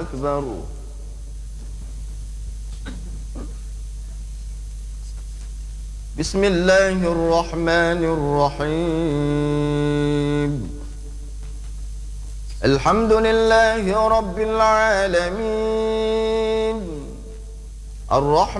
أكبر. بسم الله الرحمن الرحيم. الحمد لله رب العالمين. الرحمن